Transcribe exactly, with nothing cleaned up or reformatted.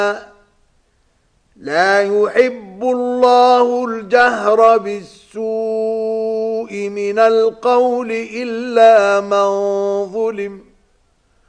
لا يحب الله الجهر بالسوء من القول إلا من ظلم